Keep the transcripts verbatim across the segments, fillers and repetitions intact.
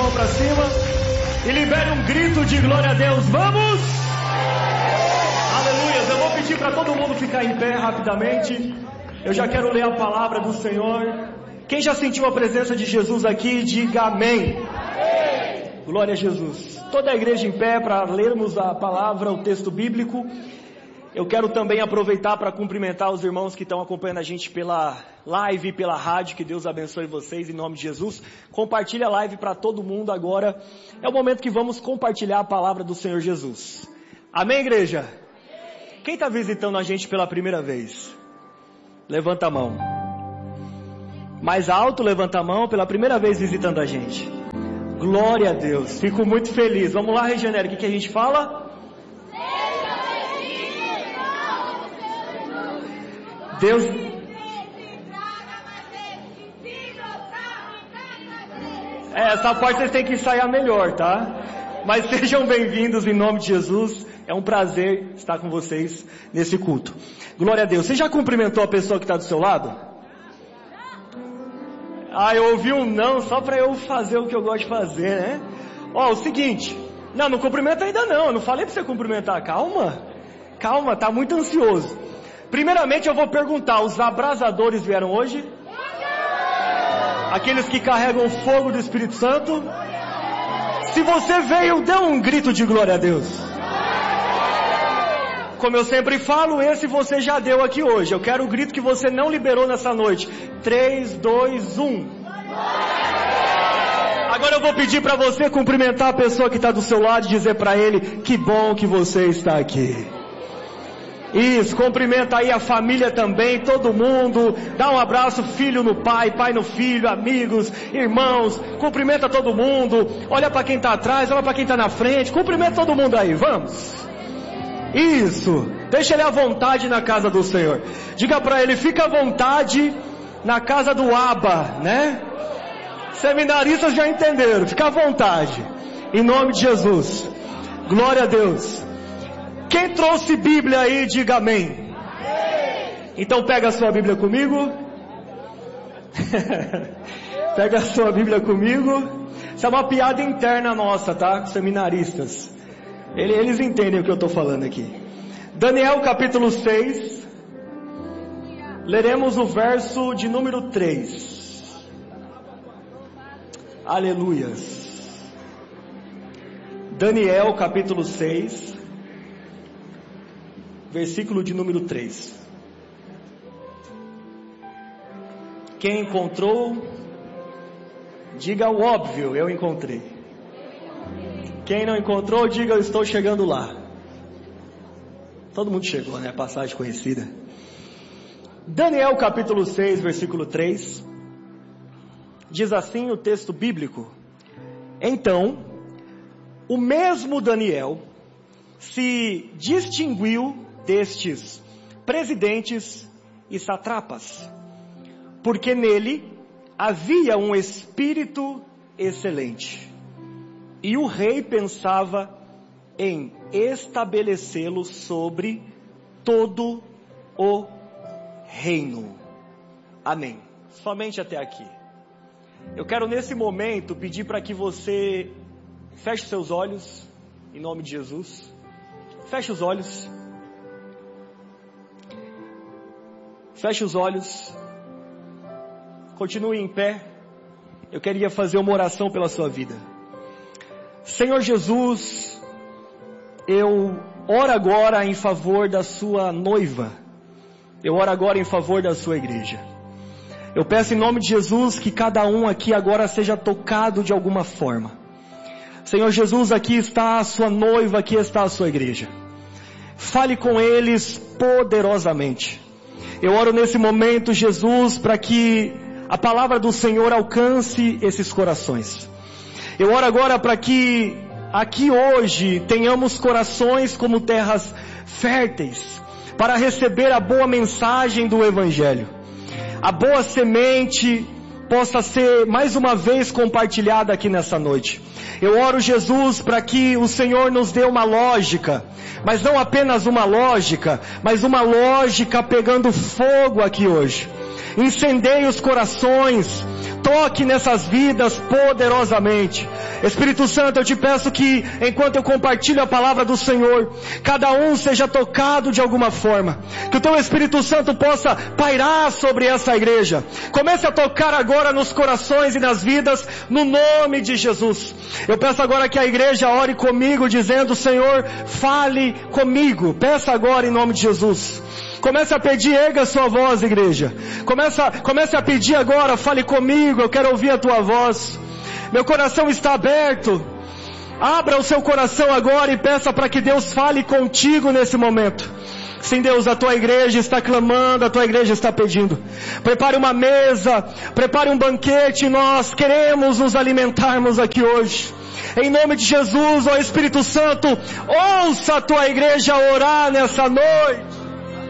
mão para cima e libere um grito de glória a Deus. Vamos! Aleluia! Eu vou pedir para todo mundo ficar em pé rapidamente. Eu já quero ler a palavra do Senhor. Quem já sentiu a presença de Jesus aqui, diga amém. Amém. Glória a Jesus. Toda a igreja em pé para lermos a palavra, o texto bíblico. Eu quero também aproveitar para cumprimentar os irmãos que estão acompanhando a gente pela live, pela rádio. Que Deus abençoe vocês em nome de Jesus. Compartilhe a live para todo mundo agora. É o momento que vamos compartilhar a palavra do Senhor Jesus. Amém, igreja? Quem está visitando a gente pela primeira vez? Levanta a mão. Mais alto, levanta a mão. Pela primeira vez visitando a gente. Glória a Deus. Fico muito feliz. Vamos lá, Regenera. O que, que a gente fala? Deus... É, essa parte vocês têm que ensaiar melhor, tá? Mas sejam bem-vindos em nome de Jesus. É um prazer estar com vocês nesse culto. Glória a Deus. Você já cumprimentou a pessoa que está do seu lado? Ah, eu ouvi um não só para eu fazer o que eu gosto de fazer, né? Ó, o seguinte. Não, não cumprimenta ainda não. Eu não falei para você cumprimentar. Calma. Calma, tá muito ansioso. Primeiramente eu vou perguntar, os abrasadores vieram hoje? Aqueles que carregam o fogo do Espírito Santo? Se você veio, dê um grito de glória a Deus. Como eu sempre falo, esse você já deu aqui hoje. Eu quero o grito que você não liberou nessa noite. três, dois, um. Agora eu vou pedir para você cumprimentar a pessoa que está do seu lado e dizer para ele, que bom que você está aqui. Isso, cumprimenta aí a família também, todo mundo, dá um abraço, filho no pai, pai no filho, amigos, irmãos, cumprimenta todo mundo, olha para quem está atrás, olha para quem está na frente, cumprimenta todo mundo aí, vamos. Isso, deixa ele à vontade na casa do Senhor, diga para ele, fica à vontade na casa do Abba, né? Seminaristas já entenderam, fica à vontade, em nome de Jesus, glória a Deus. Quem trouxe Bíblia aí, diga amém. Então pega a sua Bíblia comigo. Pega a sua Bíblia comigo. Isso é uma piada interna nossa, tá? Seminaristas. Eles entendem o que eu estou falando aqui. Daniel capítulo seis. Leremos o verso de número três. Aleluias. Daniel capítulo seis. Versículo de número três. Quem encontrou, diga o óbvio, eu encontrei. Quem não encontrou, diga eu estou chegando lá. Todo mundo chegou, né? Passagem conhecida. Daniel capítulo seis, versículo três. Diz assim o texto bíblico. Então, o mesmo Daniel se distinguiu destes presidentes e satrapas, porque nele havia um espírito excelente, e o rei pensava em estabelecê-lo sobre todo o reino. Amém. Somente até aqui. Eu quero nesse momento pedir para que você feche seus olhos, em nome de Jesus. Feche os olhos. Feche os olhos. Continue em pé. Eu queria fazer uma oração pela sua vida. Senhor Jesus, eu oro agora em favor da sua noiva. Eu oro agora em favor da sua igreja. Eu peço em nome de Jesus que cada um aqui agora seja tocado de alguma forma. Senhor Jesus, aqui está a sua noiva, aqui está a sua igreja. Fale com eles poderosamente. Eu oro nesse momento, Jesus, para que a palavra do Senhor alcance esses corações. Eu oro agora para que aqui hoje tenhamos corações como terras férteis, para receber a boa mensagem do Evangelho. A boa semente possa ser mais uma vez compartilhada aqui nessa noite. Eu oro, Jesus, para que o Senhor nos dê uma lógica, mas não apenas uma lógica, mas uma lógica pegando fogo aqui hoje. Incendeie os corações, toque nessas vidas poderosamente. Espírito Santo, eu te peço que, enquanto eu compartilho a palavra do Senhor, cada um seja tocado de alguma forma. Que o teu Espírito Santo possa pairar sobre essa igreja. Comece a tocar agora nos corações e nas vidas, no nome de Jesus. Eu peço agora que a igreja ore comigo, dizendo: Senhor, fale comigo. Peça agora em nome de Jesus. Comece a pedir, erga a sua voz, igreja. Começa, comece a pedir agora: fale comigo, eu quero ouvir a tua voz. Meu coração está aberto. Abra o seu coração agora e peça para que Deus fale contigo nesse momento. Sim, Deus, a tua igreja está clamando, a tua igreja está pedindo. Prepare uma mesa, prepare um banquete, nós queremos nos alimentarmos aqui hoje. Em nome de Jesus, ó Espírito Santo, ouça a tua igreja orar nessa noite.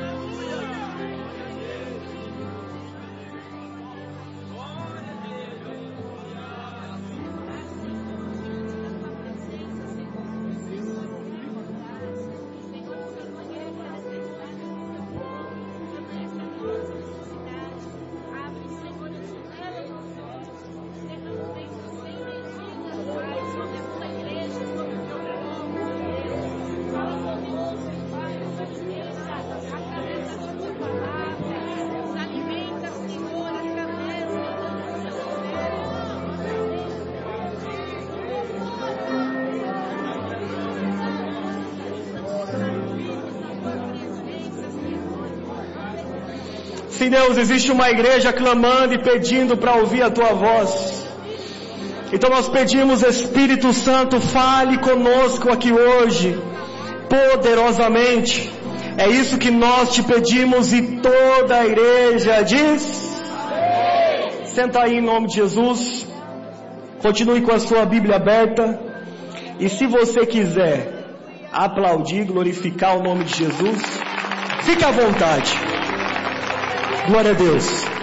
Sim, Deus, existe uma igreja clamando e pedindo para ouvir a tua voz. Então nós pedimos, Espírito Santo, fale conosco aqui hoje, poderosamente. É isso que nós te pedimos e toda a igreja diz. Amém. Senta aí em nome de Jesus. Continue com a sua Bíblia aberta. E se você quiser aplaudir, glorificar o nome de Jesus, fique à vontade. Glória a Deus.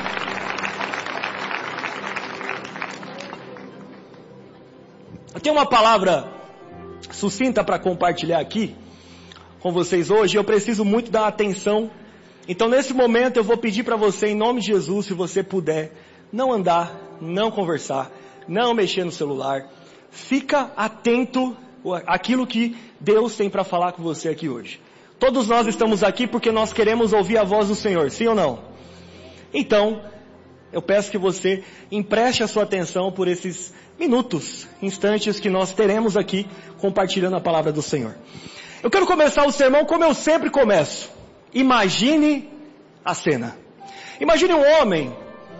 Eu tenho uma palavra sucinta para compartilhar aqui com vocês hoje. Eu preciso muito dar atenção. Então nesse momento eu vou pedir para você, em nome de Jesus, se você puder, não andar, não conversar, não mexer no celular. Fica atento àquilo que Deus tem para falar com você aqui hoje. Todos nós estamos aqui porque nós queremos ouvir a voz do Senhor, sim ou não? Então, eu peço que você empreste a sua atenção por esses minutos, instantes que nós teremos aqui compartilhando a palavra do Senhor. Eu quero começar o sermão como eu sempre começo. Imagine a cena. Imagine um homem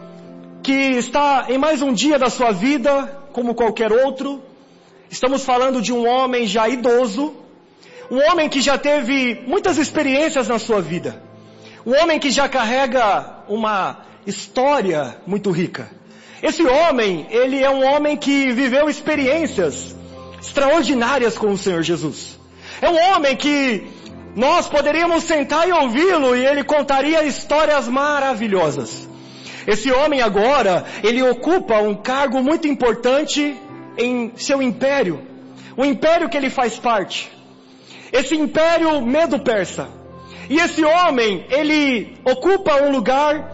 que está em mais um dia da sua vida, como qualquer outro. Estamos falando de um homem já idoso, um homem que já teve muitas experiências na sua vida. Um homem que já carrega uma história muito rica. Esse homem, ele é um homem que viveu experiências extraordinárias com o Senhor Jesus. É um homem que nós poderíamos sentar e ouvi-lo e ele contaria histórias maravilhosas. Esse homem agora, ele ocupa um cargo muito importante em seu império. O império que ele faz parte. Esse império Medo-Persa. E esse homem, ele ocupa um lugar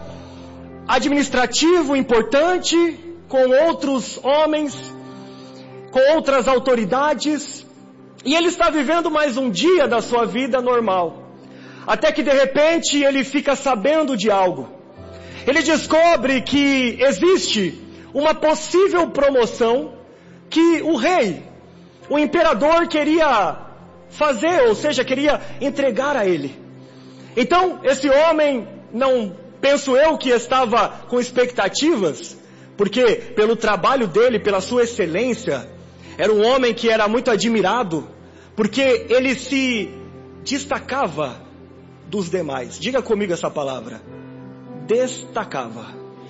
administrativo importante, com outros homens, com outras autoridades, e ele está vivendo mais um dia da sua vida normal. Até que de repente ele fica sabendo de algo. Ele descobre que existe uma possível promoção que o rei, o imperador queria fazer, ou seja, queria entregar a ele. Então, esse homem, não penso eu que estava com expectativas, porque pelo trabalho dele, pela sua excelência, era um homem que era muito admirado, porque ele se destacava dos demais. Diga comigo essa palavra. Destacava.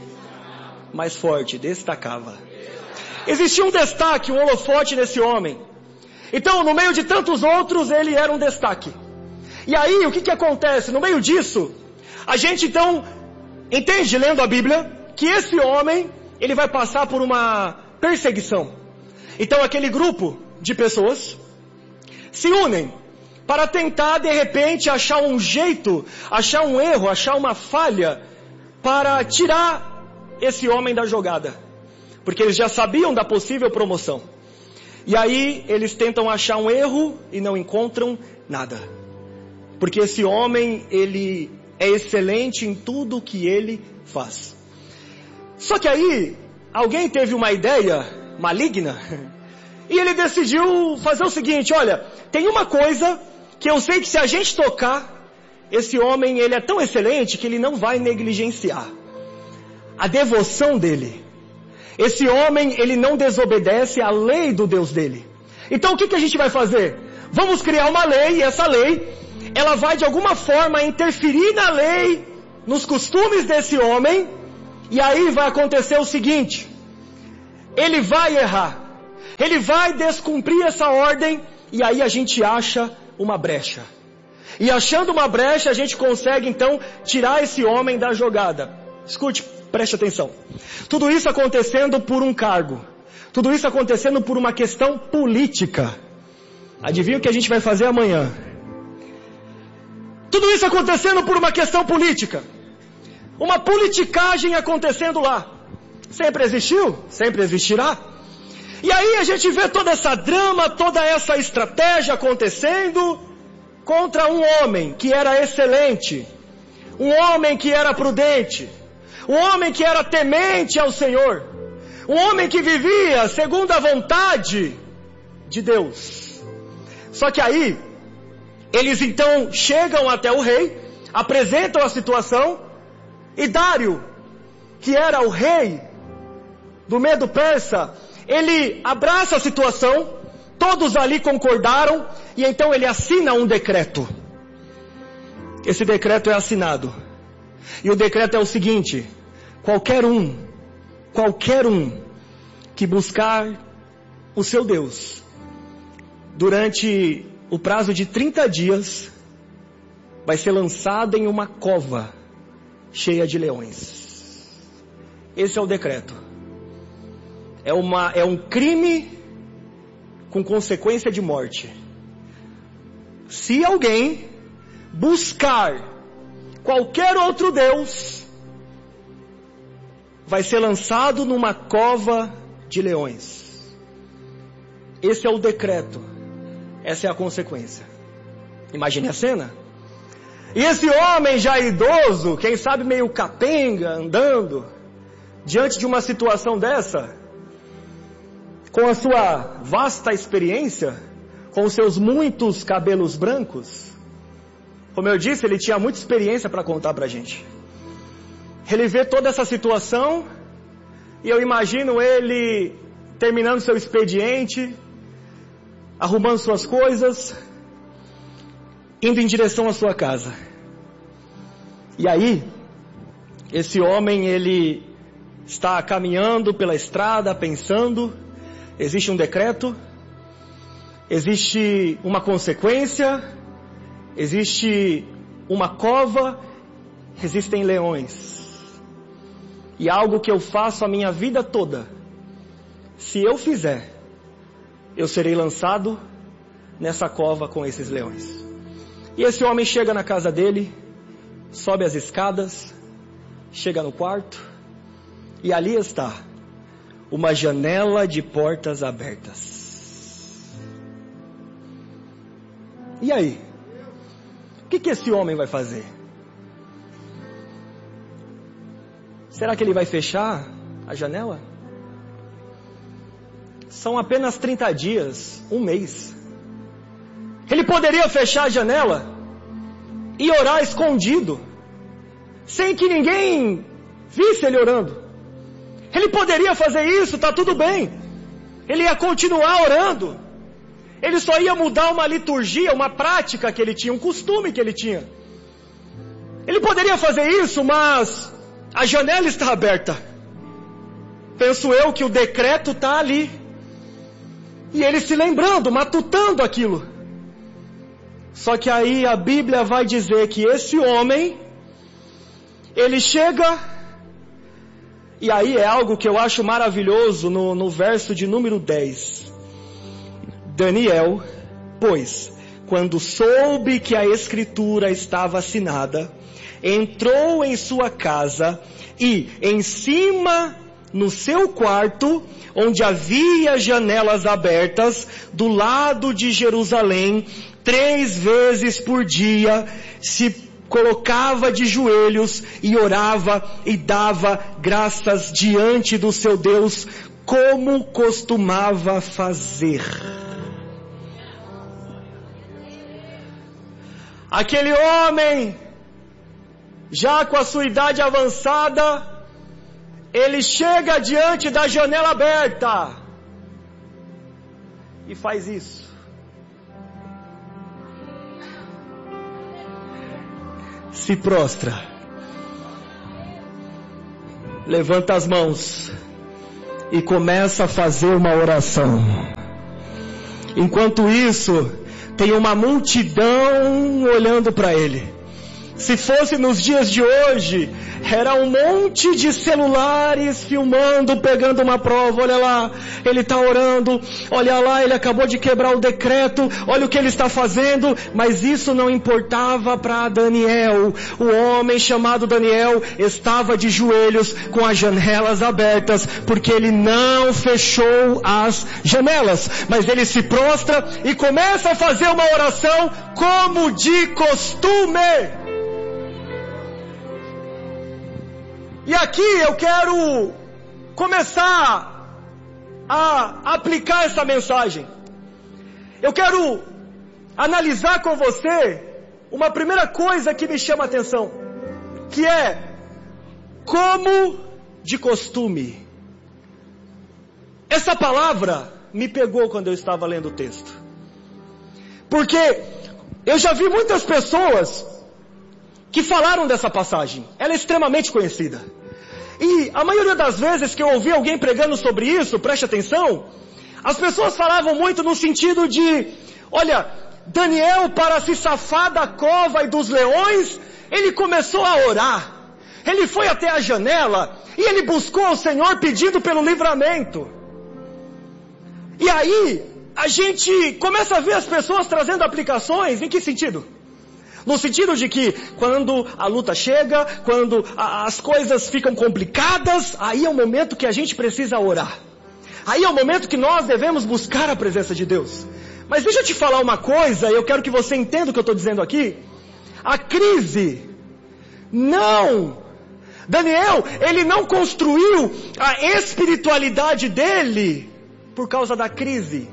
Mais forte, destacava. Existia um destaque, um holofote nesse homem. Então, no meio de tantos outros, ele era um destaque. E aí, o que que acontece? No meio disso, a gente então entende, lendo a Bíblia, que esse homem, ele vai passar por uma perseguição. Então, aquele grupo de pessoas se unem para tentar, de repente, achar um jeito, achar um erro, achar uma falha, para tirar esse homem da jogada. Porque eles já sabiam da possível promoção. E aí eles tentam achar um erro e não encontram nada. Porque esse homem, ele é excelente em tudo que ele faz. Só que aí, alguém teve uma ideia maligna e ele decidiu fazer o seguinte: olha, tem uma coisa que eu sei que se a gente tocar, esse homem, ele é tão excelente que ele não vai negligenciar a devoção dele. Esse homem, ele não desobedece à lei do Deus dele. Então o que, que a gente vai fazer? Vamos criar uma lei, e essa lei, ela vai de alguma forma interferir na lei, nos costumes desse homem, e aí vai acontecer o seguinte: ele vai errar, ele vai descumprir essa ordem, e aí a gente acha uma brecha. E achando uma brecha, a gente consegue então tirar esse homem da jogada. Escute, preste atenção. Tudo isso acontecendo por um cargo. Tudo isso acontecendo por uma questão política. Adivinha o que a gente vai fazer amanhã? Tudo isso acontecendo por uma questão política. Uma politicagem acontecendo lá. Sempre existiu, sempre existirá. E aí a gente vê toda essa drama, toda essa estratégia acontecendo contra um homem que era excelente, um homem que era prudente, um homem que era temente ao Senhor, um homem que vivia segundo a vontade de Deus. Só que aí, eles então chegam até o rei, apresentam a situação, e Dário, que era o rei do Medo Persa, ele abraça a situação, todos ali concordaram, e então ele assina um decreto. Esse decreto é assinado. E o decreto é o seguinte: qualquer um, qualquer um que buscar o seu Deus durante o prazo de trinta dias, vai ser lançado em uma cova cheia de leões. Esse é o decreto. É, uma, é um crime com consequência de morte. Se alguém buscar qualquer outro Deus, vai ser lançado numa cova de leões. Esse é o decreto. Essa é a consequência. Imagine a cena. E esse homem já idoso, quem sabe meio capenga, andando, diante de uma situação dessa, com a sua vasta experiência, com os seus muitos cabelos brancos, como eu disse, ele tinha muita experiência para contar para a gente. Ele vê toda essa situação, e eu imagino ele terminando seu expediente, arrumando suas coisas, indo em direção à sua casa. E aí, esse homem, ele está caminhando pela estrada, pensando, existe um decreto, existe uma consequência, existe uma cova, existem leões. E algo que eu faço a minha vida toda, se eu fizer, eu serei lançado nessa cova com esses leões. E esse homem chega na casa dele, sobe as escadas, chega no quarto, e ali está uma janela de portas abertas. E aí? O que, que esse homem vai fazer? Será que ele vai fechar a janela? São apenas trinta dias, um mês. Ele poderia fechar a janela e orar escondido, sem que ninguém visse ele orando. Ele poderia fazer isso, tá tudo bem. Ele ia continuar orando. Ele só ia mudar uma liturgia, uma prática que ele tinha, um costume que ele tinha. Ele poderia fazer isso, mas a janela está aberta. Penso eu que o decreto está ali. E ele se lembrando, matutando aquilo. Só que aí a Bíblia vai dizer que esse homem, ele chega, e aí é algo que eu acho maravilhoso no, no verso de número dez. Daniel, pois, quando soube que a escritura estava assinada, entrou em sua casa e, em cima no seu quarto, onde havia janelas abertas, do lado de Jerusalém, três vezes por dia, se colocava de joelhos e orava e dava graças diante do seu Deus, como costumava fazer. Aquele homem, já com a sua idade avançada, ele chega diante da janela aberta e faz isso. Se prostra, levanta as mãos e começa a fazer uma oração. Enquanto isso, tem uma multidão olhando para ele. Se fosse nos dias de hoje, era um monte de celulares filmando, pegando uma prova. Olha lá, ele está orando. Olha lá, ele acabou de quebrar o decreto. Olha o que ele está fazendo. Mas isso não importava para Daniel. O homem chamado Daniel estava de joelhos com as janelas abertas, porque ele não fechou as janelas. Mas ele se prostra e começa a fazer uma oração como de costume. E aqui eu quero começar a aplicar essa mensagem. Eu quero analisar com você uma primeira coisa que me chama a atenção, que é como de costume. Essa palavra me pegou quando eu estava lendo o texto, porque eu já vi muitas pessoas que falaram dessa passagem. Ela é extremamente conhecida. E a maioria das vezes que eu ouvi alguém pregando sobre isso, preste atenção, as pessoas falavam muito no sentido de, olha, Daniel, para se safar da cova e dos leões, ele começou a orar. Ele foi até a janela e ele buscou o Senhor pedindo pelo livramento. E aí, a gente começa a ver as pessoas trazendo aplicações. Em que sentido? No sentido de que quando a luta chega, quando a, as coisas ficam complicadas, aí é o momento que a gente precisa orar. Aí é o momento que nós devemos buscar a presença de Deus. Mas deixa eu te falar uma coisa, eu quero que você entenda o que eu estou dizendo aqui. A crise, não, Daniel, ele não construiu a espiritualidade dele por causa da crise.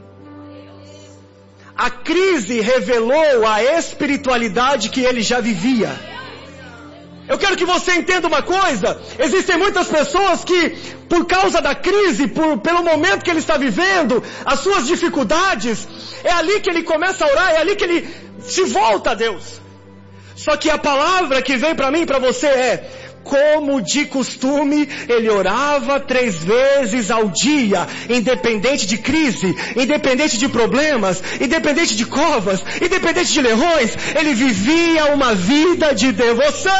A crise revelou a espiritualidade que ele já vivia. Eu quero que você entenda uma coisa. Existem muitas pessoas que, por causa da crise, por, pelo momento que ele está vivendo, as suas dificuldades, é ali que ele começa a orar, é ali que ele se volta a Deus. Só que a palavra que vem para mim e para você é, como de costume, ele orava três vezes ao dia, independente de crise, independente de problemas, independente de covas, independente de leões, ele vivia uma vida de devoção.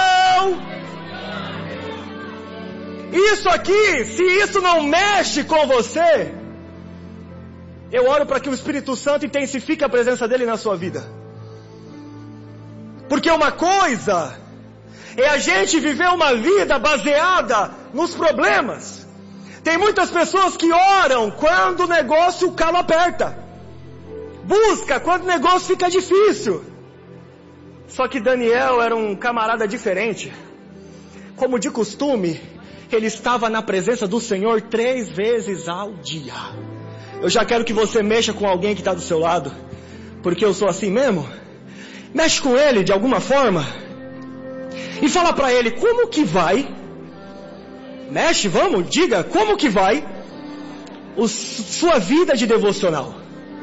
Isso aqui, se isso não mexe com você, eu oro para que o Espírito Santo intensifique a presença dele na sua vida. Porque uma coisa é a gente viver uma vida baseada nos problemas. Tem muitas pessoas que oram quando o negócio, o calo aperta. Busca quando o negócio fica difícil. Só que Daniel era um camarada diferente. Como de costume, ele estava na presença do Senhor três vezes ao dia. Eu já quero que você mexa com alguém que está do seu lado, porque eu sou assim mesmo. Mexe com ele de alguma forma e fala para ele, como que vai? Mexe, vamos, diga, como que vai o, sua vida de devocional?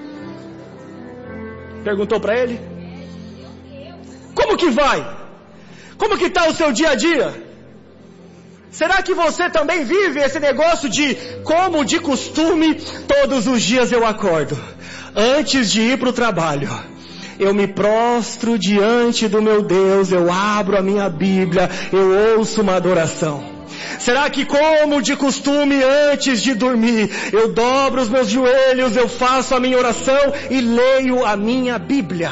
Perguntou para ele? Como que vai? Como que está o seu dia a dia? Será que você também vive esse negócio de, como de costume, todos os dias eu acordo, antes de ir para o trabalho, eu me prostro diante do meu Deus, eu abro a minha Bíblia, eu ouço uma adoração. Será que, como de costume, antes de dormir, eu dobro os meus joelhos, eu faço a minha oração e leio a minha Bíblia?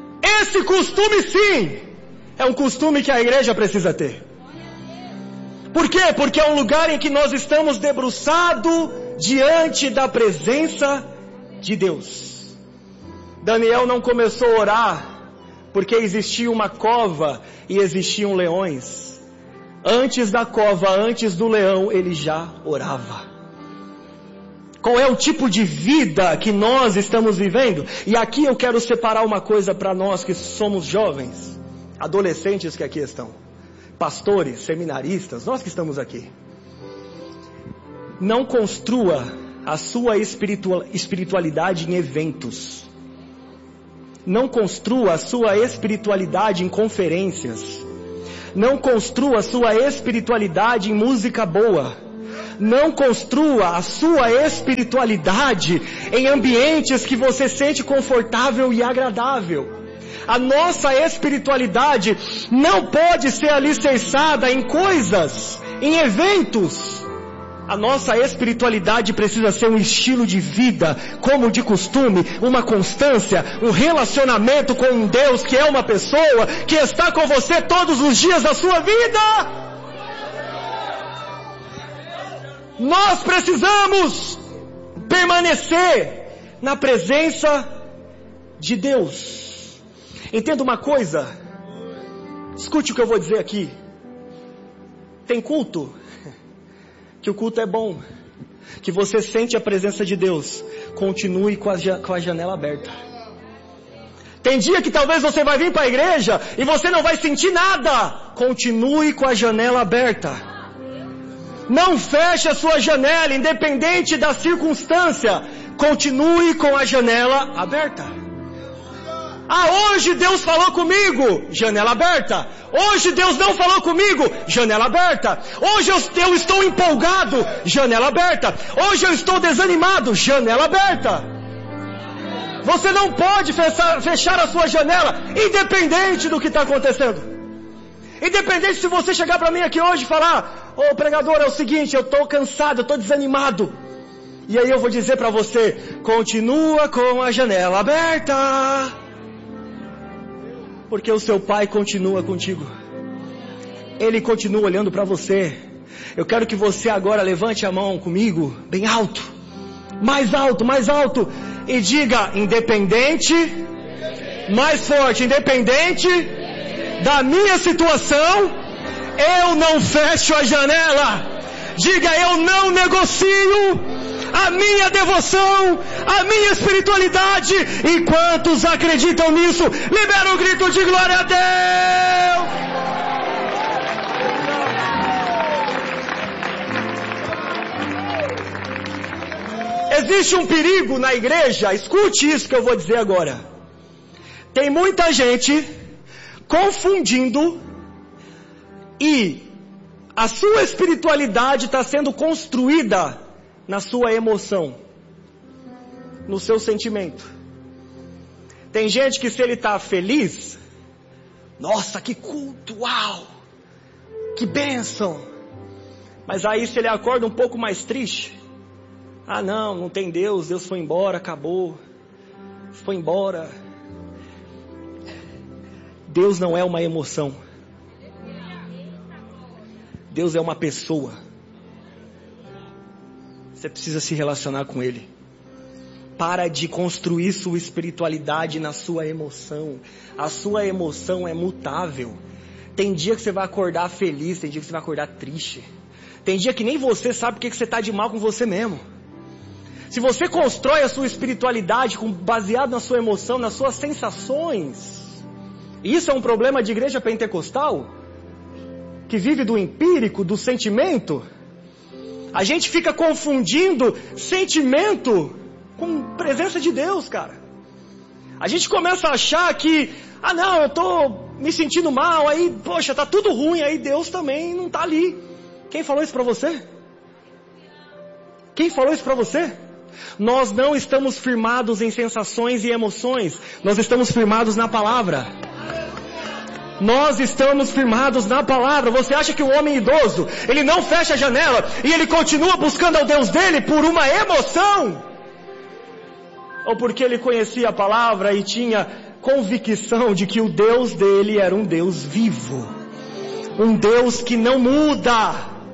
Esse costume, sim, é um costume que a igreja precisa ter. Por quê? Porque é um lugar em que nós estamos debruçados diante da presença de Deus. Daniel não começou a orar porque existia uma cova e existiam leões. Antes da cova, antes do leão, ele já orava. Qual é o tipo de vida que nós estamos vivendo? E aqui eu quero separar uma coisa para nós que somos jovens, adolescentes que aqui estão, pastores, seminaristas, nós que estamos aqui. Não construa a sua espiritualidade em eventos. Não construa a sua espiritualidade em conferências. Não construa a sua espiritualidade em música boa. Não construa a sua espiritualidade em ambientes que você sente confortável e agradável. A nossa espiritualidade não pode ser alicerçada em coisas, em eventos. A nossa espiritualidade precisa ser um estilo de vida, como de costume, uma constância, um relacionamento com um Deus que é uma pessoa, que está com você todos os dias da sua vida. Nós precisamos permanecer na presença de Deus. Entenda uma coisa, escute o que eu vou dizer aqui. Tem culto, que o culto é bom, que você sente a presença de Deus, continue com a, com a janela aberta. Tem dia que talvez você vai vir para a igreja e você não vai sentir nada, continue com a janela aberta. Não feche a sua janela, independente da circunstância, continue com a janela aberta. Ah, hoje Deus falou comigo, janela aberta. Hoje Deus não falou comigo, janela aberta. Hoje eu, eu estou empolgado, janela aberta. Hoje eu estou desanimado, janela aberta. Você não pode fechar, fechar a sua janela, independente do que está acontecendo. Independente se você chegar para mim aqui hoje e falar, ô pregador, é o seguinte, eu estou cansado, eu estou desanimado. E aí eu vou dizer para você, continua com a janela aberta. Porque o seu pai continua contigo. Ele continua olhando para você. Eu quero que você agora levante a mão comigo, bem alto. Mais alto, mais alto. E diga, independente, mais forte, independente da minha situação, eu não fecho a janela. Diga, eu não negocio a minha devoção, a minha espiritualidade. E quantos acreditam nisso, libera um grito de glória a Deus. Existe um perigo na igreja, escute isso que eu vou dizer agora. Tem muita gente confundindo e a sua espiritualidade está sendo construída na sua emoção, no seu sentimento. Tem gente que se ele está feliz, nossa, que culto, uau, que bênção. Mas aí se ele acorda um pouco mais triste, ah não, não tem Deus, Deus foi embora, acabou, foi embora. Deus não é uma emoção. Deus é uma pessoa. Você precisa se relacionar com Ele. Para de construir sua espiritualidade na sua emoção. A sua emoção é mutável. Tem dia que você vai acordar feliz, tem dia que você vai acordar triste. Tem dia que nem você sabe porque que você está de mal com você mesmo. Se você constrói a sua espiritualidade com, baseado na sua emoção, nas suas sensações, isso é um problema de igreja pentecostal, que vive do empírico, do sentimento. A gente fica confundindo sentimento com presença de Deus, cara. A gente começa a achar que, ah não, eu estou me sentindo mal, aí, poxa, tá tudo ruim, aí Deus também não está ali. Quem falou isso para você? Quem falou isso para você? Nós não estamos firmados em sensações e emoções, nós estamos firmados na palavra. Nós estamos firmados na palavra. Você acha que o homem idoso, ele não fecha a janela e ele continua buscando ao Deus dele por uma emoção? Ou porque ele conhecia a palavra e tinha convicção de que o Deus dele era um Deus vivo, um Deus que não muda,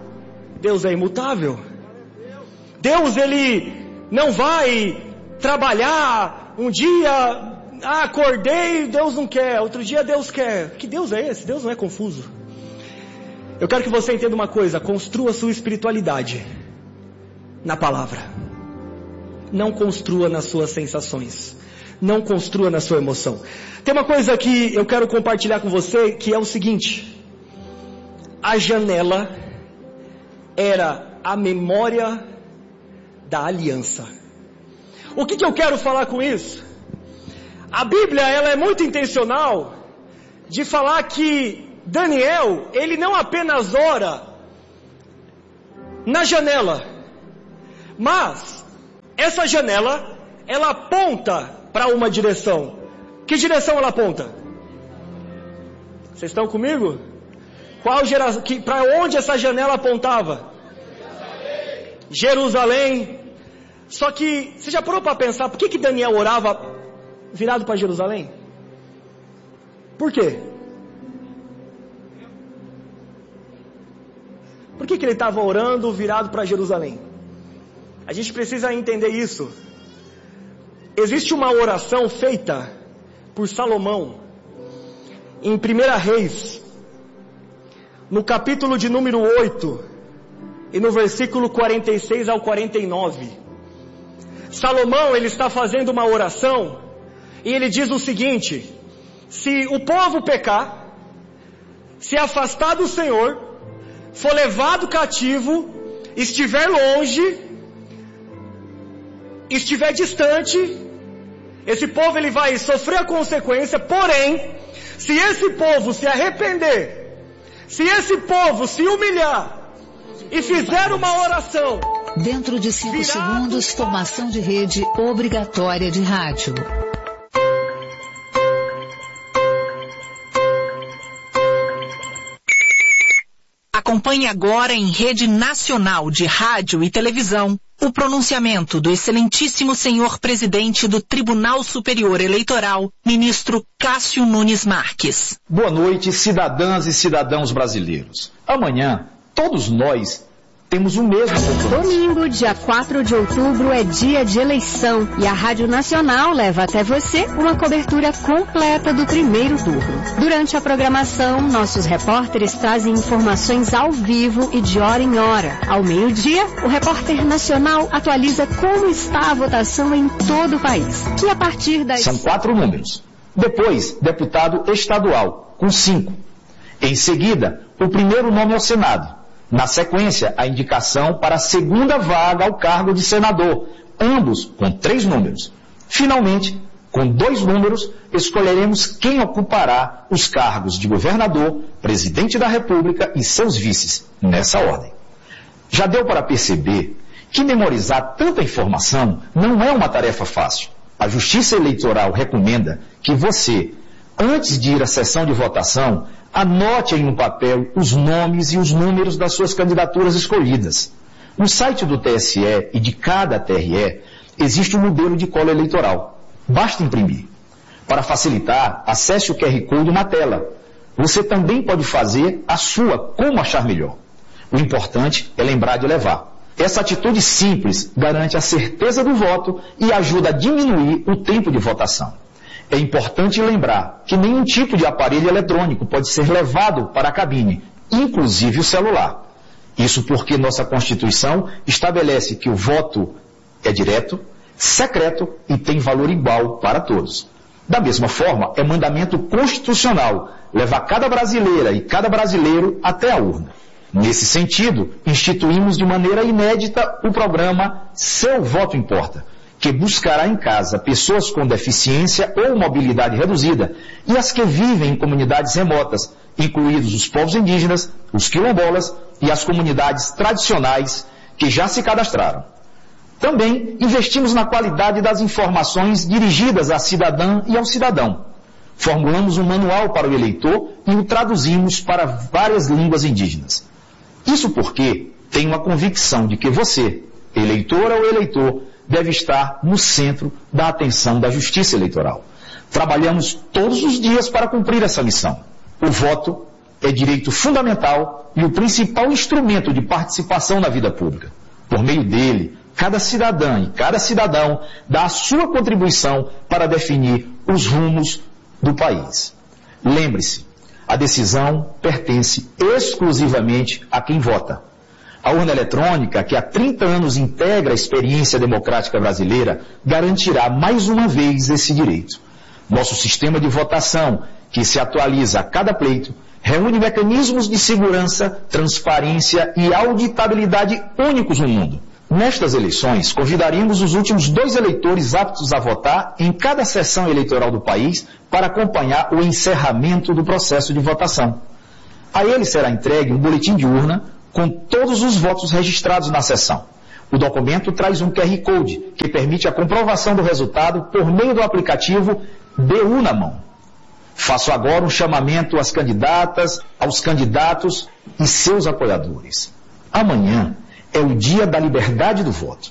Deus é imutável. Deus, Ele não vai trabalhar um dia, ah, acordei, Deus não quer, outro dia Deus quer. Que Deus é esse? Deus não é confuso. Eu quero que você entenda uma coisa, construa sua espiritualidade na palavra. Não construa nas suas sensações. Não construa na sua emoção. Tem uma coisa que eu quero compartilhar com você, que é o seguinte. A janela era a memória da aliança. O que, que eu quero falar com isso? A Bíblia, ela é muito intencional de falar que Daniel, ele não apenas ora na janela, mas essa janela, ela aponta para uma direção. Que direção ela aponta? Vocês estão comigo? Qual geração? Para onde essa janela apontava? Jerusalém. Jerusalém. Só que, você já parou para pensar, por que que Daniel orava virado para Jerusalém? Por quê? Por que que ele estava orando virado para Jerusalém? A gente precisa entender isso. Existe uma oração feita por Salomão em primeira Reis, no capítulo de número oito e no versículo quarenta e seis ao quarenta e nove. Salomão, ele está fazendo uma oração e ele diz o seguinte: se o povo pecar, se afastar do Senhor, for levado cativo, estiver longe, estiver distante, esse povo ele vai sofrer a consequência. Porém, se esse povo se arrepender, se esse povo se humilhar e fizer uma oração, dentro de cinco segundos, formação de rede obrigatória de rádio. Acompanhe agora em rede nacional de rádio e televisão o pronunciamento do excelentíssimo senhor presidente do Tribunal Superior Eleitoral, ministro Cássio Nunes Marques. Boa noite, cidadãs e cidadãos brasileiros. Amanhã, todos nós temos o mesmo compromisso. Domingo, dia quatro de outubro, é dia de eleição e a Rádio Nacional leva até você uma cobertura completa do primeiro turno. Durante a programação, nossos repórteres trazem informações ao vivo e de hora em hora. Ao meio-dia, o repórter nacional atualiza como está a votação em todo o país. E a partir das... São quatro números. Depois, deputado estadual, com cinco. Em seguida, o primeiro nome ao Senado. Na sequência, a indicação para a segunda vaga ao cargo de senador, ambos com três números. Finalmente, com dois números, escolheremos quem ocupará os cargos de governador, presidente da República e seus vices, nessa ordem. Já deu para perceber que memorizar tanta informação não é uma tarefa fácil. A Justiça Eleitoral recomenda que você, antes de ir à sessão de votação, anote aí no papel os nomes e os números das suas candidaturas escolhidas. No site do T S E e de cada T R E existe um modelo de cola eleitoral. Basta imprimir. Para facilitar, acesse o Q R Code na tela. Você também pode fazer a sua como achar melhor. O importante é lembrar de levar. Essa atitude simples garante a certeza do voto e ajuda a diminuir o tempo de votação. É importante lembrar que nenhum tipo de aparelho eletrônico pode ser levado para a cabine, inclusive o celular. Isso porque nossa Constituição estabelece que o voto é direto, secreto e tem valor igual para todos. Da mesma forma, é mandamento constitucional levar cada brasileira e cada brasileiro até a urna. Nesse sentido, instituímos de maneira inédita o programa Seu Voto Importa, que buscará em casa pessoas com deficiência ou mobilidade reduzida e as que vivem em comunidades remotas, incluídos os povos indígenas, os quilombolas e as comunidades tradicionais que já se cadastraram. Também investimos na qualidade das informações dirigidas à cidadã e ao cidadão. Formulamos um manual para o eleitor e o traduzimos para várias línguas indígenas. Isso porque tenho a convicção de que você, eleitora ou eleitor, deve estar no centro da atenção da Justiça Eleitoral. Trabalhamos todos os dias para cumprir essa missão. O voto é direito fundamental e o principal instrumento de participação na vida pública. Por meio dele, cada cidadã e cada cidadão dá a sua contribuição para definir os rumos do país. Lembre-se, a decisão pertence exclusivamente a quem vota. A urna eletrônica, que há trinta anos integra a experiência democrática brasileira, garantirá mais uma vez esse direito. Nosso sistema de votação, que se atualiza a cada pleito, reúne mecanismos de segurança, transparência e auditabilidade únicos no mundo. Nestas eleições, convidaríamos os últimos dois eleitores aptos a votar em cada sessão eleitoral do país para acompanhar o encerramento do processo de votação. A ele será entregue um boletim de urna com todos os votos registrados na sessão. O documento traz um Q R Code que permite a comprovação do resultado por meio do aplicativo D U na mão. Faço agora um chamamento às candidatas, aos candidatos e seus apoiadores. Amanhã é o dia da liberdade do voto.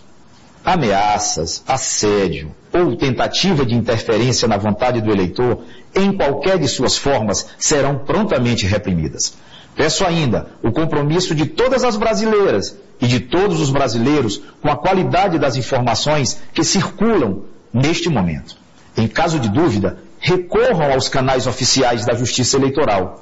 Ameaças, assédio ou tentativa de interferência na vontade do eleitor, em qualquer de suas formas, serão prontamente reprimidas. Peço ainda o compromisso de todas as brasileiras e de todos os brasileiros com a qualidade das informações que circulam neste momento. Em caso de dúvida, recorram aos canais oficiais da Justiça Eleitoral.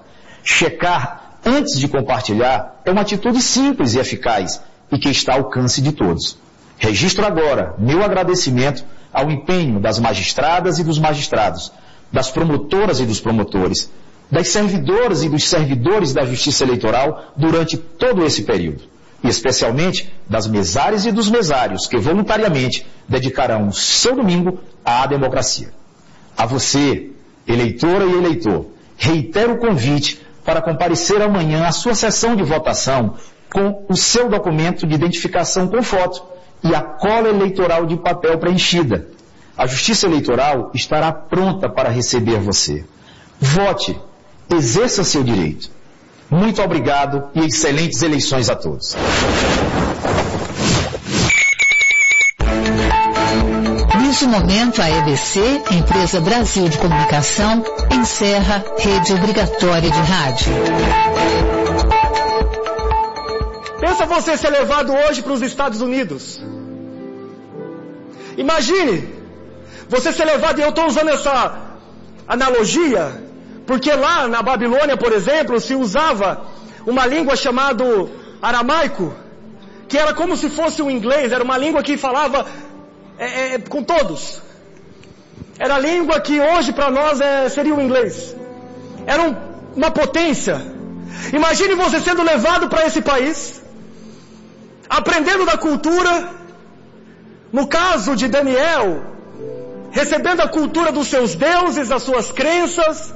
Checar antes de compartilhar é uma atitude simples e eficaz e que está ao alcance de todos. Registro agora meu agradecimento ao empenho das magistradas e dos magistrados, das promotoras e dos promotores, das servidoras e dos servidores da Justiça Eleitoral durante todo esse período, e especialmente das mesárias e dos mesários que voluntariamente dedicarão o seu domingo à democracia. A você, eleitora e eleitor, reitero o convite para comparecer amanhã à sua sessão de votação com o seu documento de identificação com foto e a cola eleitoral de papel preenchida. A Justiça Eleitoral estará pronta para receber você. Vote, exerça seu direito. Muito obrigado e excelentes eleições a todos. Neste momento, a E B C, Empresa Brasil de Comunicação, encerra rede obrigatória de rádio. Pensa você ser levado hoje para os Estados Unidos. Imagine você ser levado, e eu estou usando essa analogia, porque lá na Babilônia, por exemplo, se usava uma língua chamada aramaico, que era como se fosse o inglês, era uma língua que falava é, é, com todos. Era a língua que hoje para nós é, seria o inglês. Era um, uma potência. Imagine você sendo levado para esse país, aprendendo da cultura, no caso de Daniel, recebendo a cultura dos seus deuses, das suas crenças.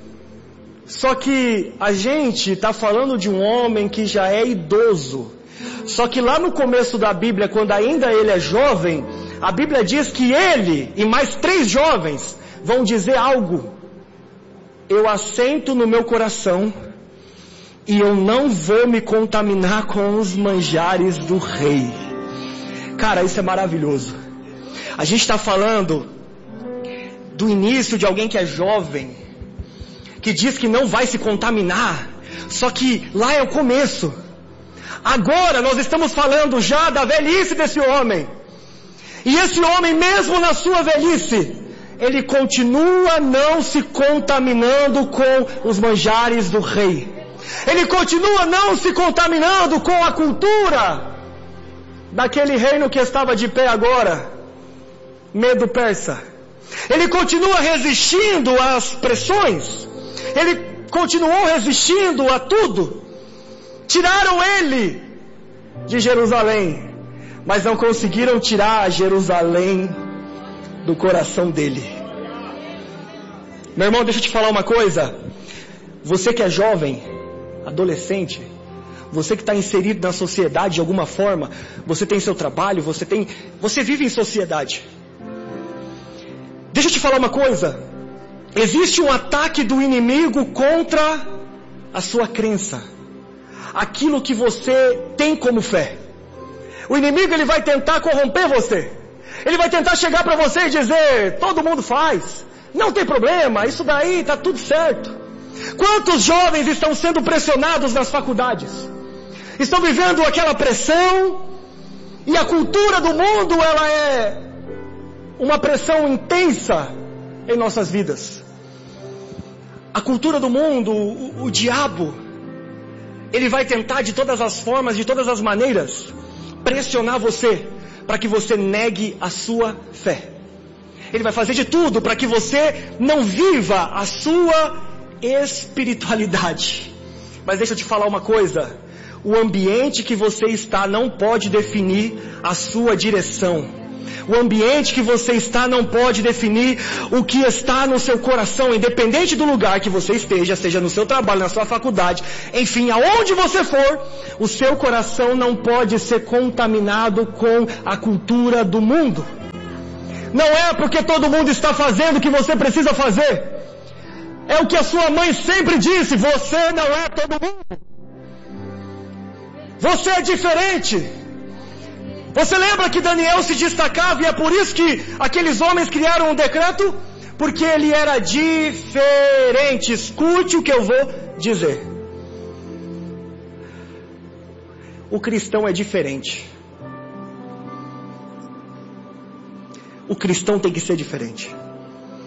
Só que a gente está falando de um homem que já é idoso. Só que lá no começo da Bíblia, quando ainda ele é jovem, a Bíblia diz que ele e mais três jovens vão dizer algo. Eu assento no meu coração e eu não vou me contaminar com os manjares do rei. Cara, isso é maravilhoso. A gente está falando do início de alguém que é jovem, que diz que não vai se contaminar. Só que lá é o começo. Agora nós estamos falando já da velhice desse homem. E esse homem, mesmo na sua velhice, ele continua não se contaminando com os manjares do rei. Ele continua não se contaminando com a cultura daquele reino que estava de pé agora, Medo Persa. Ele continua resistindo às pressões. Ele continuou resistindo a tudo. Tiraram ele de Jerusalém, mas não conseguiram tirar Jerusalém do coração dele. Meu irmão, deixa eu te falar uma coisa. Você que é jovem, adolescente, você que está inserido na sociedade de alguma forma, você tem seu trabalho, você tem, você vive em sociedade. Deixa eu te falar uma coisa. Existe um ataque do inimigo contra a sua crença, aquilo que você tem como fé. O inimigo, ele vai tentar corromper você. Ele vai tentar chegar para você e dizer: todo mundo faz, não tem problema, isso daí está tudo certo. Quantos jovens estão sendo pressionados nas faculdades? Estão vivendo aquela pressão, e a cultura do mundo, ela é uma pressão intensa em nossas vidas. A cultura do mundo, o, o diabo, ele vai tentar de todas as formas, de todas as maneiras, pressionar você, para que você negue a sua fé. Ele vai fazer de tudo para que você não viva a sua espiritualidade. Mas deixa eu te falar uma coisa: o ambiente que você está não pode definir a sua direção. O ambiente que você está não pode definir o que está no seu coração, independente do lugar que você esteja, seja no seu trabalho, na sua faculdade, enfim, aonde você for, o seu coração não pode ser contaminado com a cultura do mundo. Não é porque todo mundo está fazendo o que você precisa fazer. É o que a sua mãe sempre disse: você não é todo mundo. Você é diferente. Você lembra que Daniel se destacava, e é por isso que aqueles homens criaram um decreto? Porque ele era diferente. Escute o que eu vou dizer. O cristão é diferente. O cristão tem que ser diferente.